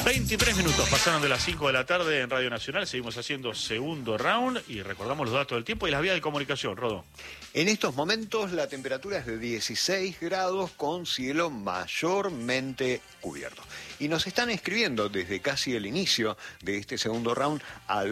23 minutos pasaron de las 5 de la tarde en Radio Nacional. Seguimos haciendo segundo round y recordamos los datos del tiempo y las vías de comunicación. Rodó. En estos momentos la temperatura es de 16 grados con cielo mayormente cubierto. Y nos están escribiendo desde casi el inicio de este segundo round al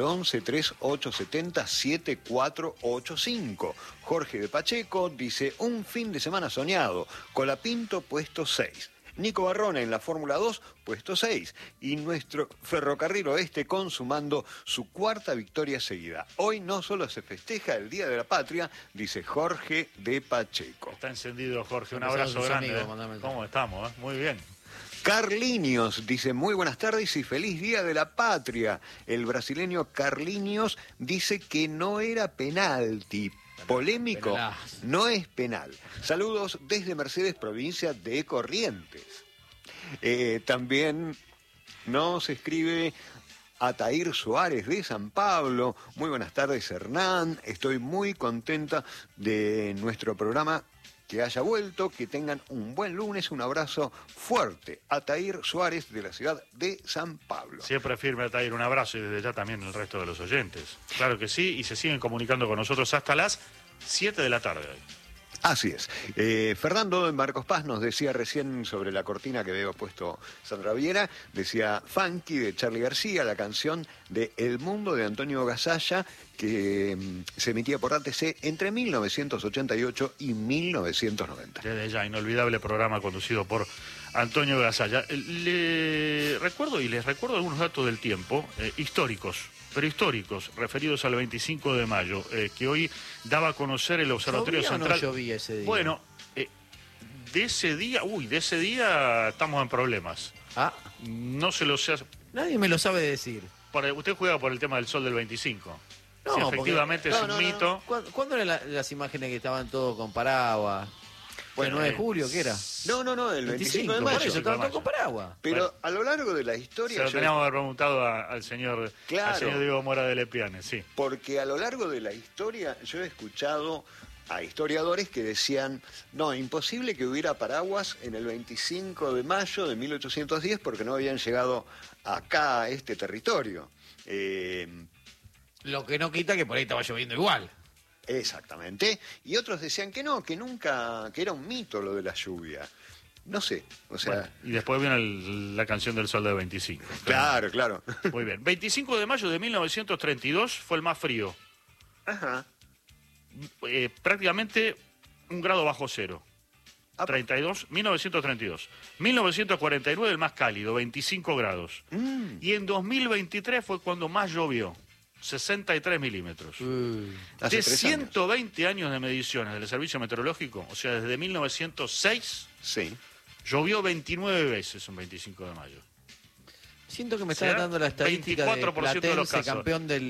1138707485. Jorge de Pacheco dice: un fin de semana soñado, Colapinto puesto 6. Nico Barrona en la Fórmula 2, puesto 6. Y nuestro Ferrocarril Oeste consumando su cuarta victoria seguida. Hoy no solo se festeja el Día de la Patria, dice Jorge de Pacheco. Está encendido, Jorge. Un abrazo grande. Amigos, ¿cómo estamos? Muy bien. Carlinhos dice: muy buenas tardes y feliz Día de la Patria. El brasileño Carlinhos dice que no era penalti. Polémico, no es penal. Saludos desde Mercedes, provincia de Corrientes. También nos escribe Atair Suárez de San Pablo. Muy buenas tardes, Hernán. Estoy muy contenta de nuestro programa, que haya vuelto, que tengan un buen lunes, un abrazo fuerte. Atair Suárez de la ciudad de San Pablo. Siempre firme, Atair, un abrazo, y desde ya también el resto de los oyentes. Claro que sí, y se siguen comunicando con nosotros hasta las 7 de la tarde hoy. Así es. Fernando de Marcos Paz nos decía recién sobre la cortina que había puesto Sandra Viera, decía Funky de Charly García, la canción de El Mundo de Antonio Gasalla, que se emitía por ATC entre 1988 y 1990. Desde ya, inolvidable programa conducido por Antonio Gasalla. Les recuerdo algunos datos del tiempo, históricos, pero históricos, referidos al 25 de mayo, que hoy daba a conocer el Observatorio Central. ¿Llovía o no llovía ese día? Bueno, de ese día estamos en problemas. Ah. No se lo sé. Nadie me lo sabe decir. Usted juega por el tema del sol del 25. No, sí, efectivamente es un mito. ¿Cuándo eran las imágenes que estaban todos con paraguas? Bueno, ¿el 9 de julio qué era? No, el 25 de mayo. Por eso estaban todos con paraguas. Pero a lo largo de la historia... Se lo teníamos que haber preguntado al señor Diego Mora de Lepiane, sí. Porque a lo largo de la historia yo he escuchado a historiadores que decían: no, imposible que hubiera paraguas en el 25 de mayo de 1810 porque no habían llegado acá a este territorio. Lo que no quita que por ahí estaba lloviendo igual. Exactamente. Y otros decían que no, que nunca, que era un mito lo de la lluvia. No sé, o sea... Bueno, y después viene la canción del sol del 25. Claro. Muy bien. 25 de mayo de 1932 fue el más frío. Ajá. Prácticamente 1 grado bajo cero. 1932. 1949 el más cálido, 25 grados. Y en 2023 fue cuando más llovió. 63 milímetros. De 120 años de mediciones del Servicio Meteorológico, o sea, desde 1906, sí, llovió 29 veces un 25 de mayo. Siento que me está dando la estadística 24% de los casos. Campeón del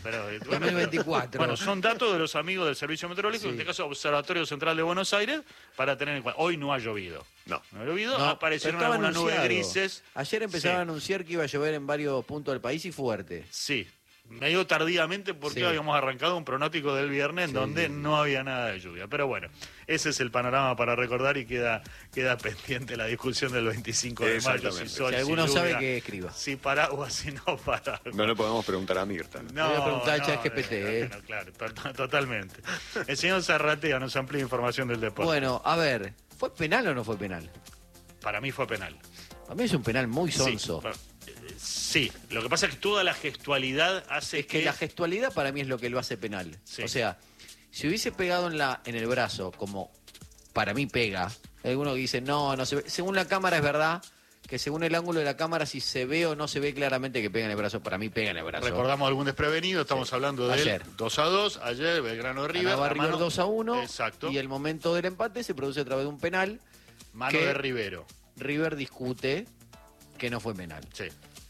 2024. Bueno, son datos de los amigos del Servicio Meteorológico, en este caso Observatorio Central de Buenos Aires, para tener en cuenta. Hoy no ha llovido. No ha llovido, aparecieron algunas nubes grises. Ayer empezaba a anunciar que iba a llover en varios puntos del país y fuerte. Sí. Medio tardíamente porque habíamos arrancado un pronóstico del viernes en donde no había nada de lluvia. Pero bueno, ese es el panorama para recordar y queda pendiente la discusión del 25 de mayo. Si alguno sabe que escriba. Si paraguas, si no paraguas. No le podemos preguntar a Mirta. No, voy a preguntar a ChatGPT. Claro, totalmente. El señor Zarratea nos amplía información del deporte. Bueno, a ver, ¿fue penal o no fue penal? Para mí fue penal. A mí es un penal muy sonso. Sí, lo que pasa es que toda la gestualidad hace es que la gestualidad para mí es lo que lo hace penal. Sí. O sea, si hubiese pegado en el brazo, como para mí pega, hay algunos que dicen, no se ve. Según la cámara es verdad que según el ángulo de la cámara, si se ve o no se ve claramente que pega en el brazo, para mí pega en el brazo. Recordamos algún desprevenido, estamos hablando de ayer. 2-2, ayer Belgrano de River. River 2-1. Exacto. Y el momento del empate se produce a través de un penal. Mano de Rivero. River discute que no fue penal. Sí.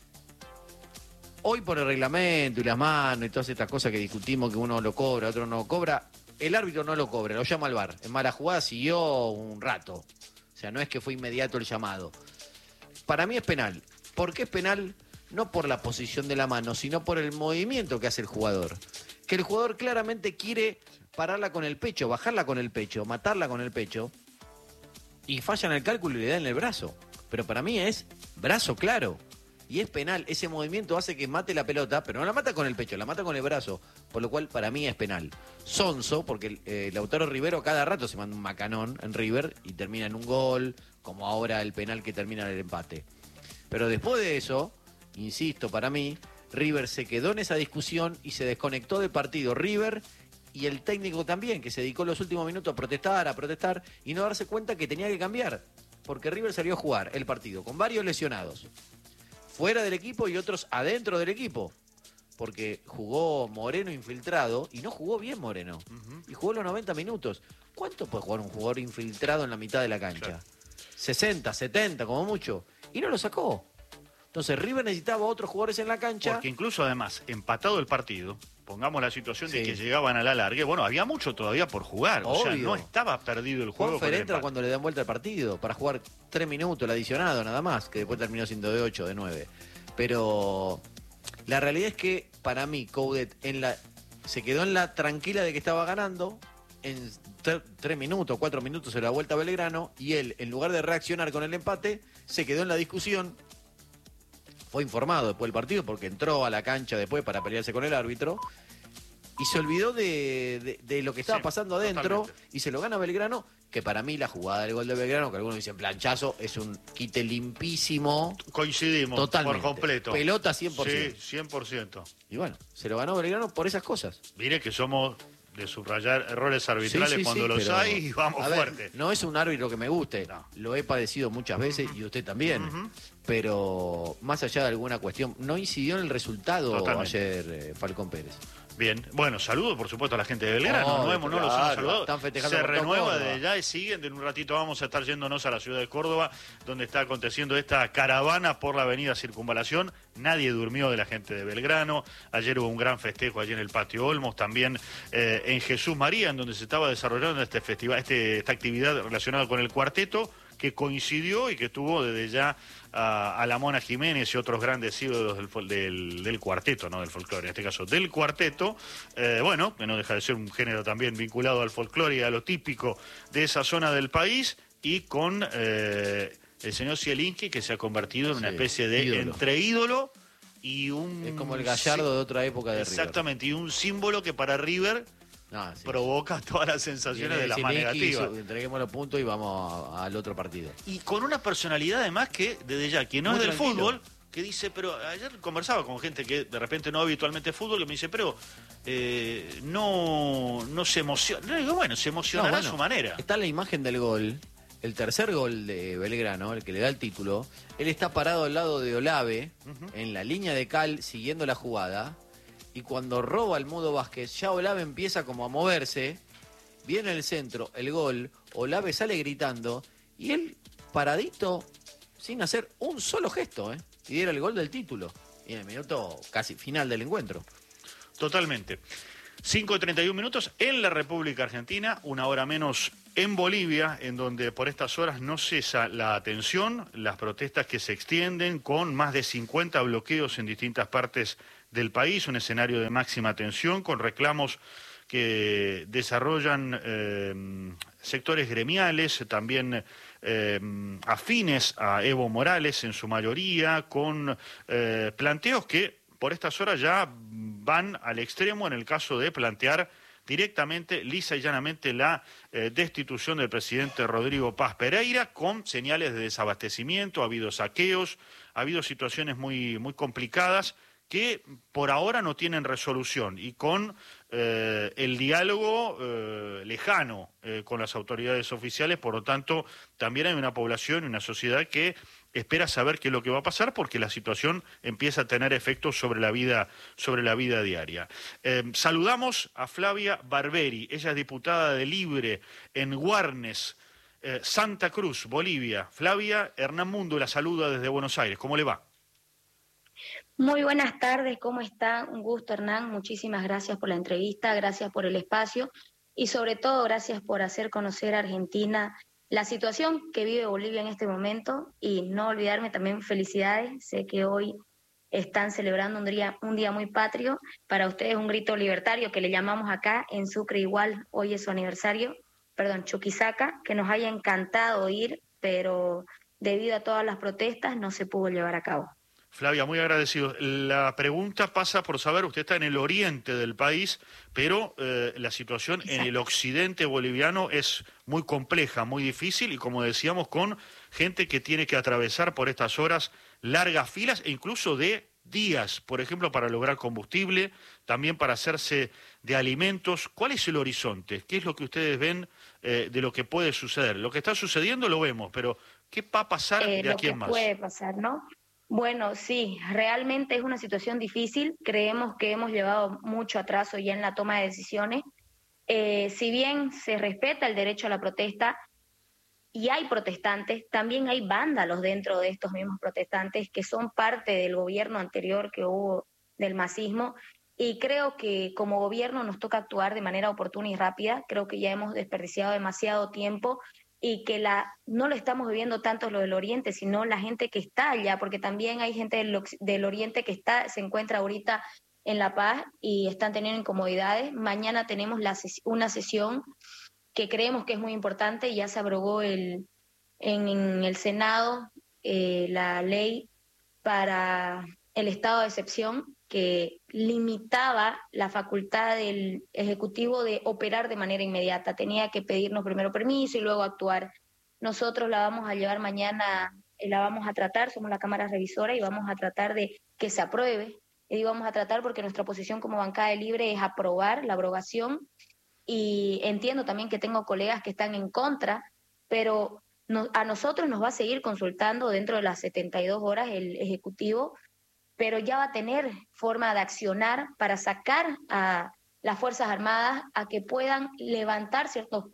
Hoy por el reglamento y las manos y todas estas cosas que discutimos, que uno lo cobra, otro no lo cobra, el árbitro no lo cobra, lo llama al VAR. En mala jugada siguió un rato. O sea, no es que fue inmediato el llamado. Para mí es penal. ¿Por qué es penal? No por la posición de la mano, sino por el movimiento que hace el jugador. Que el jugador claramente quiere pararla con el pecho, bajarla con el pecho, matarla con el pecho, y falla en el cálculo y le da en el brazo. Pero para mí es brazo claro. y es penal. Ese movimiento hace que mate la pelota, pero no la mata con el pecho, la mata con el brazo, por lo cual para mí es penal. Sonso, porque Lautaro Rivero cada rato se manda un macanón en River y termina en un gol, como ahora el penal que termina en el empate. Pero después de eso, insisto, para mí, River se quedó en esa discusión y se desconectó del partido. River y el técnico también, que se dedicó los últimos minutos a protestar y no darse cuenta que tenía que cambiar. Porque River salió a jugar el partido con varios lesionados, fuera del equipo y otros adentro del equipo. Porque jugó Moreno infiltrado y no jugó bien Moreno. Y jugó los 90 minutos. ¿Cuánto puede jugar un jugador infiltrado en la mitad de la cancha? Claro. 60, 70 como mucho. Y no lo sacó. Entonces River necesitaba otros jugadores en la cancha. Porque incluso además, empatado el partido, pongamos la situación de que llegaban a la largue, bueno, había mucho todavía por jugar. Obvio. O sea, no estaba perdido el juego. Juanfer entra cuando le dan vuelta al partido para jugar 3 minutos, el adicionado nada más, que después terminó siendo de 8, de 9. Pero la realidad es que para mí Coudet se quedó en la tranquila de que estaba ganando. En 3 minutos, 4 minutos se la vuelta a Belgrano y él, en lugar de reaccionar con el empate, se quedó en la discusión. Fue informado después del partido porque entró a la cancha después para pelearse con el árbitro y se olvidó de lo que estaba pasando adentro. Totalmente. Y se lo gana Belgrano, que para mí la jugada del gol de Belgrano, que algunos dicen planchazo, es un quite limpísimo. Coincidimos totalmente, por completo. Pelota 100%. Sí, 100%. Y bueno, se lo ganó Belgrano por esas cosas. Mire que somos de subrayar errores arbitrales cuando los hay y vamos fuerte. No es un árbitro que me guste, lo he padecido muchas veces y usted también, pero más allá de alguna cuestión, no incidió en el resultado ayer Falcón Pérez. Bien, bueno, saludos por supuesto a la gente de Belgrano, no los hemos saludado. Están festejando. Se renueva de ya y siguen, en un ratito vamos a estar yéndonos a la ciudad de Córdoba, donde está aconteciendo esta caravana por la avenida Circunvalación. Nadie durmió de la gente de Belgrano. Ayer hubo un gran festejo allí en el Patio Olmos, también en Jesús María, en donde se estaba desarrollando este festival, esta actividad relacionada con el cuarteto, que coincidió y que tuvo desde ya a la Mona Jiménez y otros grandes ídolos del cuarteto, no del folclore, en este caso del cuarteto, bueno, que no deja de ser un género también vinculado al folclore y a lo típico de esa zona del país, y con el señor Zielinski, que se ha convertido en una especie de entre ídolo y un... Es como el Gallardo de otra época de River. Exactamente, y un símbolo que para River... provoca todas las sensaciones de las más negativas. Entreguemos los puntos y vamos al otro partido. Y con una personalidad además que, desde ya, quien no es del fútbol, que dice, pero ayer conversaba con gente que de repente no habitualmente fútbol, que me dice, pero no se emociona. Digo, bueno, se emocionará a su manera. Está la imagen del gol, el tercer gol de Belgrano, el que le da el título. Él está parado al lado de Olave, en la línea de cal, siguiendo la jugada. Y cuando roba el Mudo Vázquez, ya Olave empieza como a moverse, viene el centro, el gol, Olave sale gritando, y él paradito, sin hacer un solo gesto, y diera el gol del título. Y en el minuto casi final del encuentro. Totalmente. 5:31 en la República Argentina, 1 hora menos en Bolivia, en donde por estas horas no cesa la tensión, las protestas que se extienden con más de 50 bloqueos en distintas partes del país, un escenario de máxima tensión con reclamos que desarrollan sectores gremiales, también afines a Evo Morales en su mayoría, con planteos que por estas horas ya van al extremo en el caso de plantear directamente, lisa y llanamente, la destitución del presidente Rodrigo Paz Pereira, con señales de desabastecimiento. Ha habido saqueos, ha habido situaciones muy, muy complicadas que por ahora no tienen resolución, y con el diálogo lejano con las autoridades oficiales. Por lo tanto, también hay una población y una sociedad que espera saber qué es lo que va a pasar, porque la situación empieza a tener efectos sobre la vida diaria. Saludamos a Flavia Barberi, ella es diputada de Libre en Guarnes, Santa Cruz, Bolivia. Flavia, Hernán Mundo la saluda desde Buenos Aires. ¿Cómo le va? Muy buenas tardes, ¿cómo está? Un gusto, Hernán. Muchísimas gracias por la entrevista, gracias por el espacio y sobre todo gracias por hacer conocer a Argentina la situación que vive Bolivia en este momento, y no olvidarme también felicidades. Sé que hoy están celebrando un día muy patrio. Para ustedes un grito libertario que le llamamos acá en Sucre igual. Hoy es su aniversario, Chuquisaca, que nos haya encantado ir, pero debido a todas las protestas no se pudo llevar a cabo. Flavia, muy agradecido. La pregunta pasa por saber, usted está en el oriente del país, pero la situación en el occidente boliviano es muy compleja, muy difícil y, como decíamos, con gente que tiene que atravesar por estas horas largas filas e incluso de días, por ejemplo, para lograr combustible, también para hacerse de alimentos. ¿Cuál es el horizonte? ¿Qué es lo que ustedes ven de lo que puede suceder? Lo que está sucediendo lo vemos, pero ¿qué va a pasar de aquí en más? Lo que puede pasar, ¿no? Bueno, sí, realmente es una situación difícil. Creemos que hemos llevado mucho atraso ya en la toma de decisiones. Si bien se respeta el derecho a la protesta y hay protestantes, también hay vándalos dentro de estos mismos protestantes que son parte del gobierno anterior que hubo del masismo. Y creo que como gobierno nos toca actuar de manera oportuna y rápida. Creo que ya hemos desperdiciado demasiado tiempo y que no lo estamos viviendo tanto lo del Oriente, sino la gente que está allá, porque también hay gente del Oriente que se encuentra ahorita en La Paz y están teniendo incomodidades. Mañana tenemos una sesión que creemos que es muy importante, y ya se abrogó en el Senado la ley para el estado de excepción, que limitaba la facultad del Ejecutivo de operar de manera inmediata. Tenía que pedirnos primero permiso y luego actuar. Nosotros la vamos a llevar mañana, la vamos a tratar, somos la Cámara Revisora y vamos a tratar de que se apruebe. Y digo vamos a tratar porque nuestra posición como bancada de Libre es aprobar la abrogación, y entiendo también que tengo colegas que están en contra, pero a nosotros nos va a seguir consultando dentro de las 72 horas el Ejecutivo, pero ya va a tener forma de accionar para sacar a las Fuerzas Armadas a que puedan levantar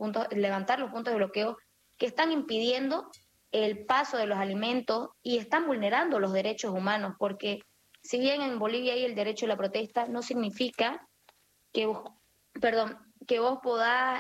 los puntos de bloqueo que están impidiendo el paso de los alimentos y están vulnerando los derechos humanos, porque si bien en Bolivia hay el derecho a la protesta, no significa que vos podás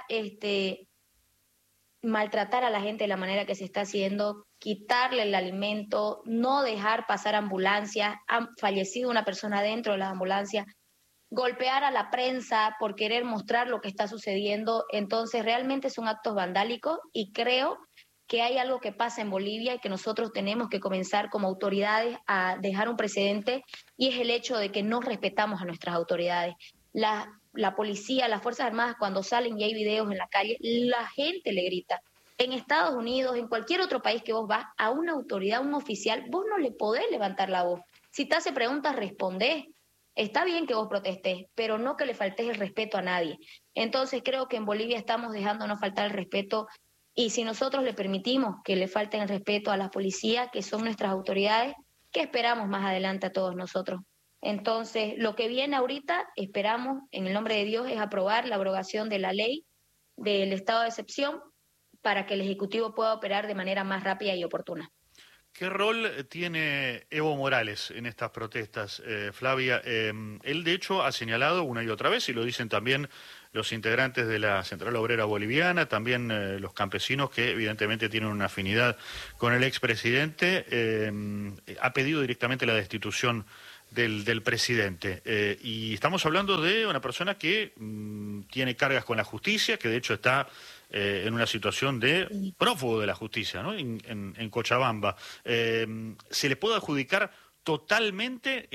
maltratar a la gente de la manera que se está haciendo, quitarle el alimento, no dejar pasar ambulancias. Ha fallecido una persona dentro de las ambulancias, golpear a la prensa por querer mostrar lo que está sucediendo. Entonces realmente son actos vandálicos, y creo que hay algo que pasa en Bolivia y que nosotros tenemos que comenzar como autoridades a dejar un precedente, y es el hecho de que no respetamos a nuestras autoridades. La policía, las Fuerzas Armadas, cuando salen y hay videos en la calle, la gente le grita. En Estados Unidos, en cualquier otro país que vos vas, a una autoridad, a un oficial, vos no le podés levantar la voz. Si te hace preguntas, respondés. Está bien que vos protestés, pero no que le faltes el respeto a nadie. Entonces creo que en Bolivia estamos dejándonos faltar el respeto, y si nosotros le permitimos que le falten el respeto a la policía, que son nuestras autoridades, ¿qué esperamos más adelante a todos nosotros? Entonces, lo que viene ahorita, esperamos, en el nombre de Dios, es aprobar la abrogación de la ley del estado de excepción para que el Ejecutivo pueda operar de manera más rápida y oportuna. ¿Qué rol tiene Evo Morales en estas protestas, Flavia? Él, de hecho, ha señalado una y otra vez, y lo dicen también los integrantes de la Central Obrera Boliviana, también los campesinos que evidentemente tienen una afinidad con el expresidente, ha pedido directamente la destitución del presidente. Y estamos hablando de una persona que tiene cargas con la justicia, que de hecho está en una situación de prófugo de la justicia, ¿no? en Cochabamba. ¿Se le puede adjudicar totalmente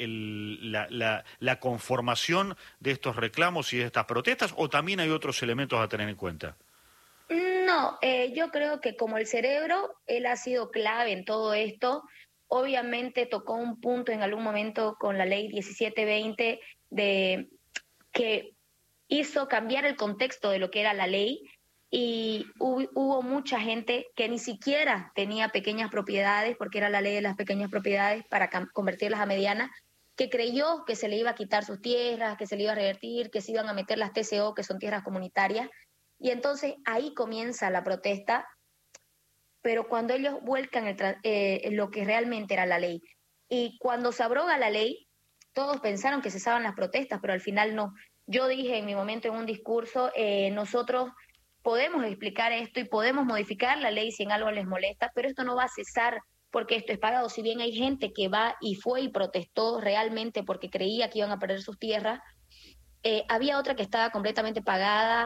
la conformación de estos reclamos y de estas protestas, o también hay otros elementos a tener en cuenta? No, yo creo que como el cerebro, él ha sido clave en todo esto. Obviamente tocó un punto en algún momento con la ley 1720 que hizo cambiar el contexto de lo que era la ley, y hubo mucha gente que ni siquiera tenía pequeñas propiedades, porque era la ley de las pequeñas propiedades para convertirlas a medianas, que creyó que se le iba a quitar sus tierras, que se le iba a revertir, que se iban a meter las TCO, que son tierras comunitarias, y entonces ahí comienza la protesta. Pero cuando ellos vuelcan lo que realmente era la ley, y cuando se abroga la ley, todos pensaron que cesaban las protestas, pero al final no. Yo dije en mi momento en un discurso, nosotros podemos explicar esto y podemos modificar la ley si en algo les molesta, pero esto no va a cesar porque esto es pagado. Si bien hay gente que va y fue y protestó realmente porque creía que iban a perder sus tierras, había otra que estaba completamente pagada,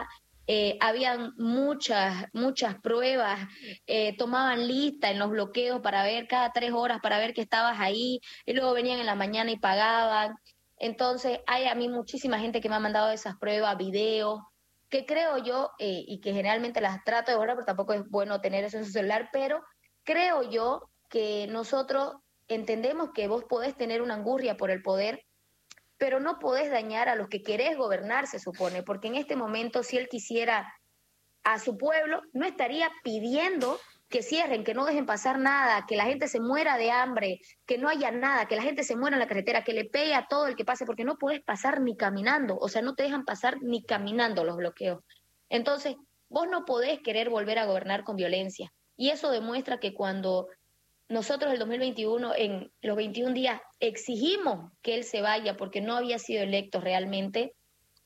habían muchas pruebas, tomaban lista en los bloqueos para ver cada 3 horas, para ver que estabas ahí, y luego venían en la mañana y pagaban. Entonces, hay a mí muchísima gente que me ha mandado esas pruebas, videos, que creo yo, y que generalmente las trato de borrar, pero tampoco es bueno tener eso en su celular, pero creo yo que nosotros entendemos que vos podés tener una angurria por el poder, pero no podés dañar a los que querés gobernar, se supone, porque en este momento, si él quisiera a su pueblo, no estaría pidiendo que cierren, que no dejen pasar nada, que la gente se muera de hambre, que no haya nada, que la gente se muera en la carretera, que le pegue a todo el que pase, porque no podés pasar ni caminando, o sea, no te dejan pasar ni caminando los bloqueos. Entonces, vos no podés querer volver a gobernar con violencia, y eso demuestra que cuando nosotros el 2021, en los 21 días, exigimos que él se vaya porque no había sido electo realmente,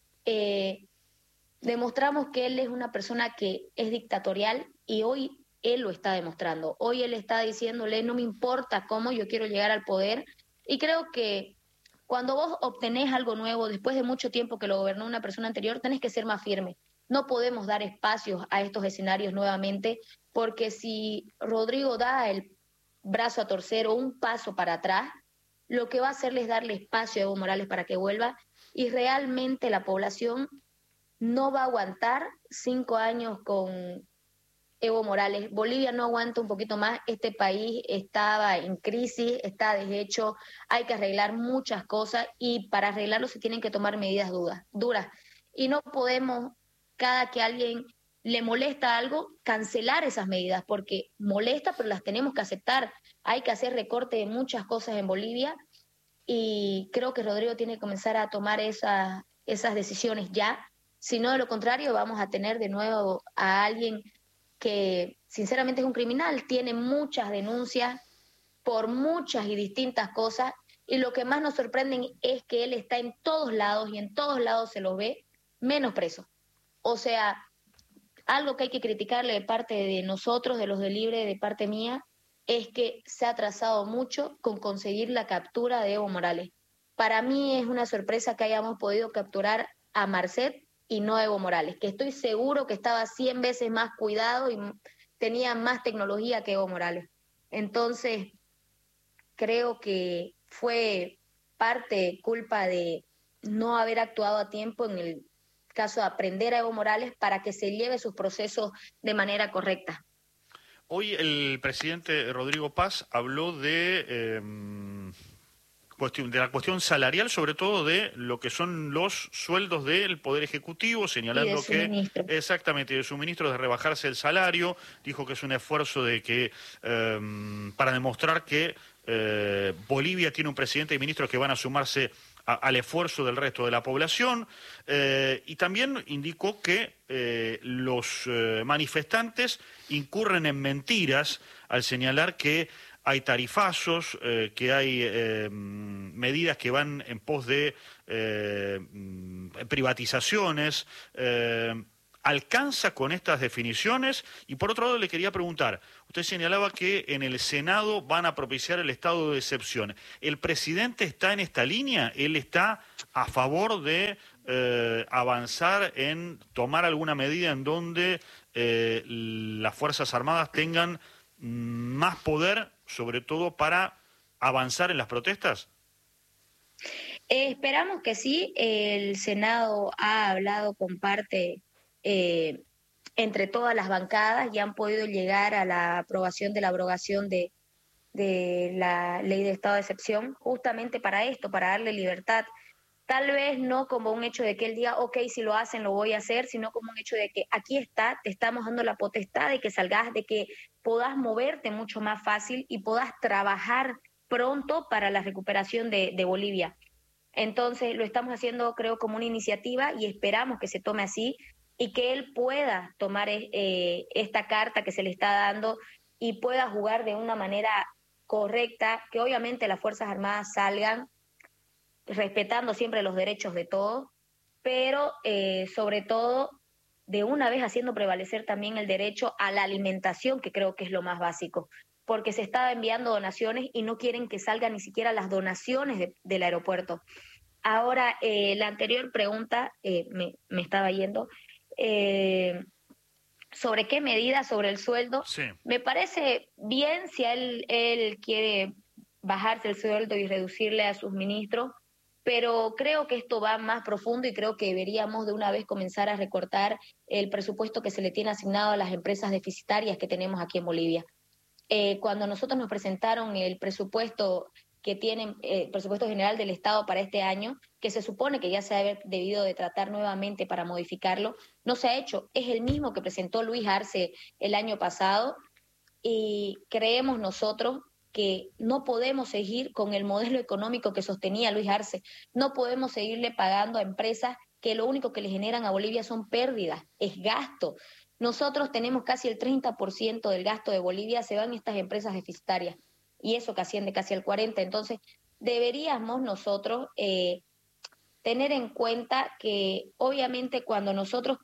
demostramos que él es una persona que es dictatorial y hoy él lo está demostrando. Hoy él está diciéndole, no me importa cómo, yo quiero llegar al poder. Y creo que cuando vos obtenés algo nuevo, después de mucho tiempo que lo gobernó una persona anterior, tenés que ser más firme. No podemos dar espacios a estos escenarios nuevamente, porque si Rodrigo da el brazo a torcer o un paso para atrás, lo que va a hacerle es darle espacio a Evo Morales para que vuelva, y realmente la población no va a aguantar 5 años con Evo Morales. Bolivia no aguanta un poquito más, este país estaba en crisis, está deshecho, hay que arreglar muchas cosas y para arreglarlo se tienen que tomar medidas duras. Y no podemos, cada que alguien le molesta algo, cancelar esas medidas, porque molesta, pero las tenemos que aceptar. Hay que hacer recorte de muchas cosas en Bolivia y creo que Rodrigo tiene que comenzar a tomar esas decisiones ya. Si no, de lo contrario, vamos a tener de nuevo a alguien que sinceramente es un criminal, tiene muchas denuncias por muchas y distintas cosas, y lo que más nos sorprende es que él está en todos lados y en todos lados se lo ve menos preso. O sea, algo que hay que criticarle de parte de nosotros, de los de Libre, de parte mía, es que se ha atrasado mucho con conseguir la captura de Evo Morales. Para mí es una sorpresa que hayamos podido capturar a Marcet y no a Evo Morales, que estoy seguro que estaba 100 veces más cuidado y tenía más tecnología que Evo Morales. Entonces, creo que fue parte culpa de no haber actuado a tiempo en el caso de aprender a Evo Morales para que se lleve sus procesos de manera correcta. Hoy el presidente Rodrigo Paz habló de la cuestión salarial, sobre todo de lo que son los sueldos del Poder Ejecutivo, señalando que exactamente de suministros, de rebajarse el salario. Dijo que es un esfuerzo de que para demostrar que Bolivia tiene un presidente y ministros que van a sumarse al esfuerzo del resto de la población, y también indicó que los manifestantes incurren en mentiras al señalar que hay tarifazos, que hay medidas que van en pos de privatizaciones. ¿Alcanza con estas definiciones? Y por otro lado le quería preguntar, usted señalaba que en el Senado van a propiciar el estado de excepción. ¿El presidente está en esta línea? ¿Él está a favor de avanzar en tomar alguna medida en donde las Fuerzas Armadas tengan más poder, sobre todo para avanzar en las protestas? Esperamos que sí. El Senado ha hablado con parte entre todas las bancadas y han podido llegar a la aprobación de la abrogación de la ley de estado de excepción, justamente para esto, para darle libertad. Tal vez no como un hecho de que él diga, ok, si lo hacen lo voy a hacer, sino como un hecho de que aquí está, te estamos dando la potestad de que salgas, de que puedas moverte mucho más fácil y puedas trabajar pronto para la recuperación de Bolivia. Entonces lo estamos haciendo, creo, como una iniciativa y esperamos que se tome así y que él pueda tomar esta carta que se le está dando y pueda jugar de una manera correcta, que obviamente las Fuerzas Armadas salgan respetando siempre los derechos de todos, pero sobre todo de una vez haciendo prevalecer también el derecho a la alimentación, que creo que es lo más básico, porque se está enviando donaciones y no quieren que salgan ni siquiera las donaciones del aeropuerto. Ahora, la anterior pregunta, me estaba yendo, sobre qué medida, sobre el sueldo. Sí. Me parece bien si él quiere bajarse el sueldo y reducirle a sus ministros, pero creo que esto va más profundo y creo que deberíamos de una vez comenzar a recortar el presupuesto que se le tiene asignado a las empresas deficitarias que tenemos aquí en Bolivia. Cuando nosotros nos presentaron el presupuesto que tienen, el presupuesto general del Estado para este año, que se supone que ya se ha debido de tratar nuevamente para modificarlo, no se ha hecho. Es el mismo que presentó Luis Arce el año pasado y creemos nosotros que no podemos seguir con el modelo económico que sostenía Luis Arce. No podemos seguirle pagando a empresas que lo único que le generan a Bolivia son pérdidas, es gasto. Nosotros tenemos casi el 30% del gasto de Bolivia se van a estas empresas deficitarias y eso que asciende casi al 40%. Entonces, deberíamos nosotros tener en cuenta que obviamente cuando nosotros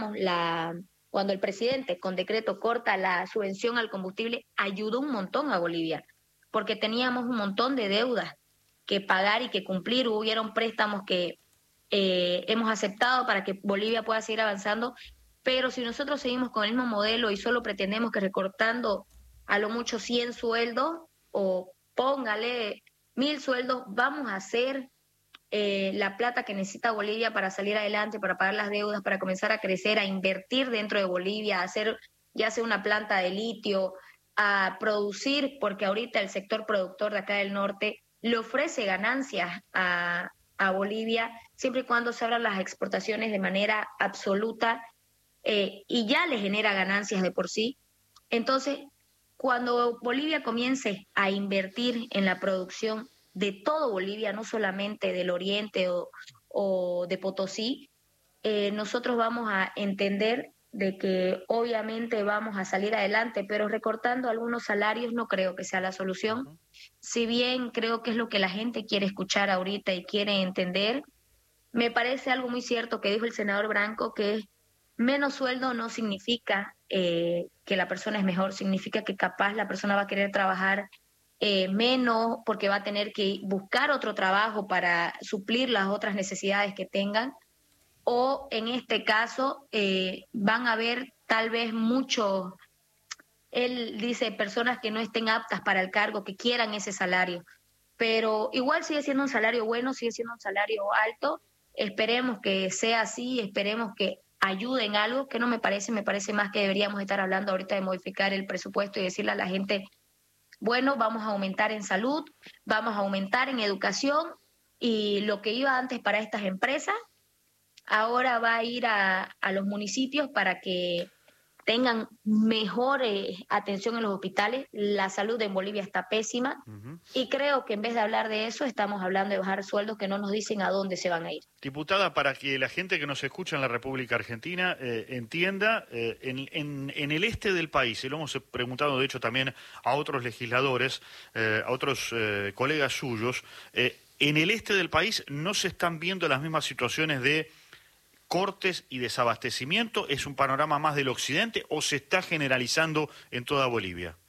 cuando el presidente con decreto corta la subvención al combustible, ayudó un montón a Bolivia, porque teníamos un montón de deudas que pagar y que cumplir. Hubieron préstamos que hemos aceptado para que Bolivia pueda seguir avanzando, pero si nosotros seguimos con el mismo modelo y solo pretendemos que recortando a lo mucho 100 sueldos o póngale 1000 sueldos, vamos a hacer la plata que necesita Bolivia para salir adelante, para pagar las deudas, para comenzar a crecer, a invertir dentro de Bolivia, a hacer ya sea una planta de litio, a producir, porque ahorita el sector productor de acá del norte le ofrece ganancias a Bolivia, siempre y cuando se abran las exportaciones de manera absoluta y ya le genera ganancias de por sí. Entonces, cuando Bolivia comience a invertir en la producción de todo Bolivia, no solamente del oriente o de Potosí, nosotros vamos a entender de que obviamente vamos a salir adelante, pero recortando algunos salarios no creo que sea la solución. Si bien creo que es lo que la gente quiere escuchar ahorita y quiere entender, me parece algo muy cierto que dijo el senador Branco, que menos sueldo no significa que la persona es mejor, significa que capaz la persona va a querer trabajar menos porque va a tener que buscar otro trabajo para suplir las otras necesidades que tengan, o en este caso van a haber tal vez muchos, él dice, personas que no estén aptas para el cargo, que quieran ese salario, pero igual sigue siendo un salario bueno, sigue siendo un salario alto. Esperemos que sea así, esperemos que ayude en algo, que no me parece más que deberíamos estar hablando ahorita de modificar el presupuesto y decirle a la gente, bueno, vamos a aumentar en salud, vamos a aumentar en educación, y lo que iba antes para estas empresas, ahora va a ir a los municipios para que tengan mejor atención en los hospitales. La salud en Bolivia está pésima y creo que en vez de hablar de eso estamos hablando de bajar sueldos que no nos dicen a dónde se van a ir. Diputada, para que la gente que nos escucha en la República Argentina entienda, en el este del país, y lo hemos preguntado de hecho también a otros legisladores, a otros colegas suyos, en el este del país no se están viendo las mismas situaciones de cortes y desabastecimiento. ¿Es un panorama más del occidente o se está generalizando en toda Bolivia?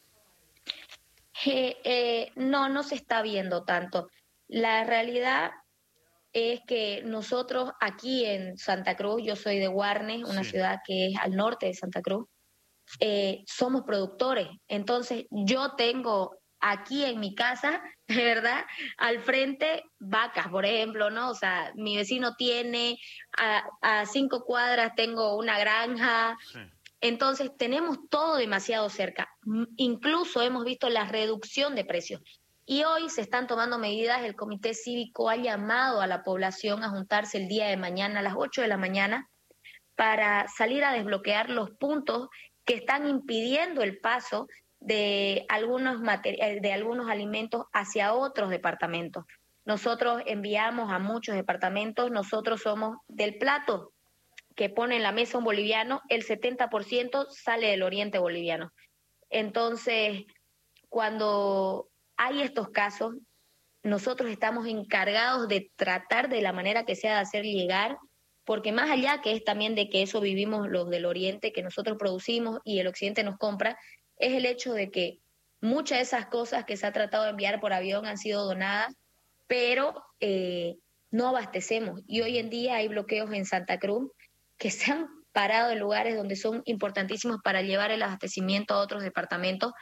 No se está viendo tanto. La realidad es que nosotros aquí en Santa Cruz, yo soy de Guarnes, una ciudad que es al norte de Santa Cruz, somos productores. Entonces yo tengo aquí en mi casa, de verdad, al frente vacas, por ejemplo, ¿no? O sea, mi vecino tiene, a 5 cuadras tengo una granja. Sí. Entonces tenemos todo demasiado cerca. Incluso hemos visto la reducción de precios. Y hoy se están tomando medidas, el Comité Cívico ha llamado a la población a juntarse el día de mañana a las 8 de la mañana para salir a desbloquear los puntos que están impidiendo el paso de algunos alimentos hacia otros departamentos. Nosotros enviamos a muchos departamentos, nosotros somos del plato que pone en la mesa un boliviano, el 70% sale del oriente boliviano. Entonces, cuando hay estos casos, nosotros estamos encargados de tratar de la manera que sea de hacer llegar, porque más allá que es también de que eso vivimos los del oriente, que nosotros producimos y el occidente nos compra, es el hecho de que muchas de esas cosas que se ha tratado de enviar por avión han sido donadas, pero no abastecemos. Y hoy en día hay bloqueos en Santa Cruz que se han parado en lugares donde son importantísimos para llevar el abastecimiento a otros departamentos.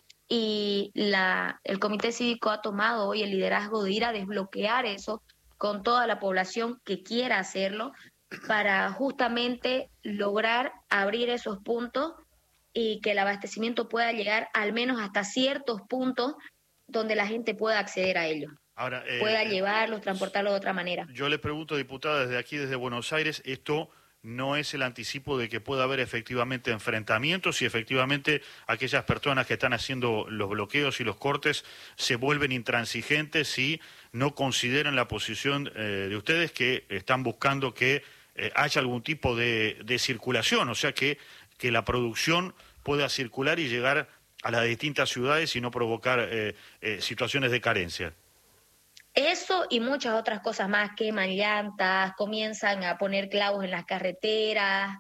Y el Comité Cívico ha tomado hoy el liderazgo de ir a desbloquear eso con toda la población que quiera hacerlo, para justamente lograr abrir esos puntos y que el abastecimiento pueda llegar al menos hasta ciertos puntos donde la gente pueda acceder a ellos. Ahora, pueda llevarlos, transportarlos de otra manera. Yo le pregunto, diputada, desde aquí, desde Buenos Aires, ¿esto no es el anticipo de que pueda haber efectivamente enfrentamientos y efectivamente aquellas personas que están haciendo los bloqueos y los cortes se vuelven intransigentes y no consideran la posición de ustedes, que están buscando que haya algún tipo de circulación, o sea, que la producción pueda circular y llegar a las distintas ciudades y no provocar situaciones de carencia? Eso y muchas otras cosas más, queman llantas, comienzan a poner clavos en las carreteras,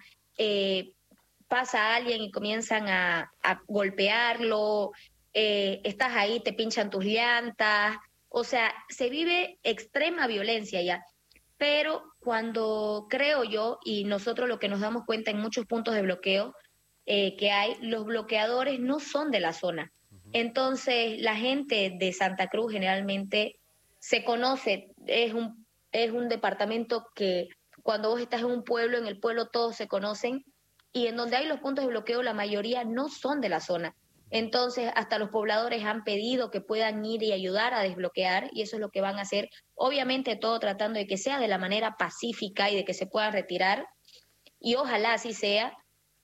pasa alguien y comienzan a golpearlo, estás ahí, te pinchan tus llantas, o sea, se vive extrema violencia ya. Pero cuando creo yo, y nosotros lo que nos damos cuenta en muchos puntos de bloqueo que hay, los bloqueadores no son de la zona. Entonces, la gente de Santa Cruz generalmente se conoce, es un departamento que cuando vos estás en un pueblo, en el pueblo todos se conocen, y en donde hay los puntos de bloqueo la mayoría no son de la zona. Entonces hasta los pobladores han pedido que puedan ir y ayudar a desbloquear, y eso es lo que van a hacer, obviamente todo tratando de que sea de la manera pacífica y de que se puedan retirar, y ojalá así sea,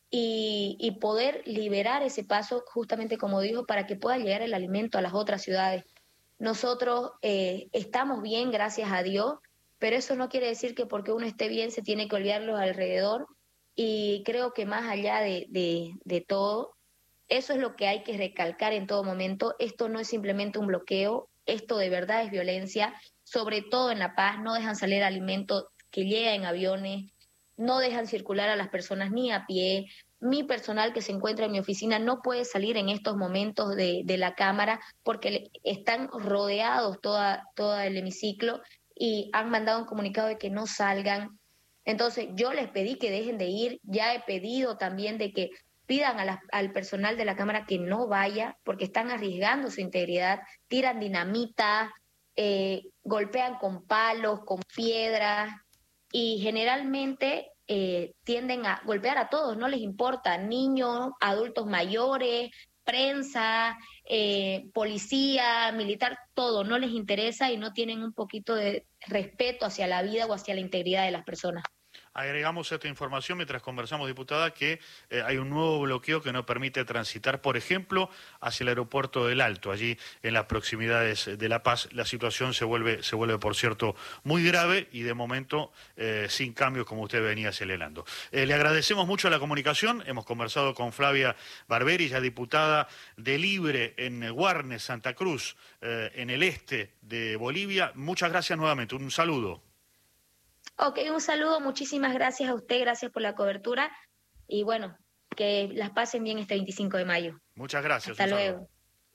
y poder liberar ese paso, justamente como dijo, para que pueda llegar el alimento a las otras ciudades. Nosotros estamos bien, gracias a Dios, pero eso no quiere decir que porque uno esté bien se tiene que olvidar los alrededor, y creo que más allá de todo, eso es lo que hay que recalcar en todo momento. Esto no es simplemente un bloqueo, esto de verdad es violencia, sobre todo en La Paz. No dejan salir alimentos que llegan en aviones, no dejan circular a las personas ni a pie. Mi personal que se encuentra en mi oficina no puede salir en estos momentos de la Cámara porque están rodeados todo el hemiciclo, y han mandado un comunicado de que no salgan. Entonces yo les pedí que dejen de ir, ya he pedido también de que pidan al personal de la Cámara que no vaya porque están arriesgando su integridad, tiran dinamita, golpean con palos, con piedras, y generalmente tienden a golpear a todos, no les importa, niños, adultos mayores, prensa, policía, militar, todo, no les interesa y no tienen un poquito de respeto hacia la vida o hacia la integridad de las personas. Agregamos esta información mientras conversamos, diputada, que hay un nuevo bloqueo que no permite transitar, por ejemplo, hacia el aeropuerto del Alto. Allí, en las proximidades de La Paz, la situación se vuelve, por cierto, muy grave y de momento sin cambios, como usted venía señalando. Le agradecemos mucho la comunicación. Hemos conversado con Flavia Barberi, ya diputada de Libre en Guarnes, Santa Cruz, en el este de Bolivia. Muchas gracias nuevamente. Un saludo. Ok, un saludo, muchísimas gracias a usted, gracias por la cobertura, y bueno, que las pasen bien este 25 de mayo. Muchas gracias. Hasta luego.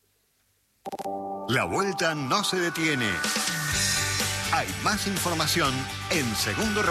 La vuelta no se detiene. Hay más información en Segundo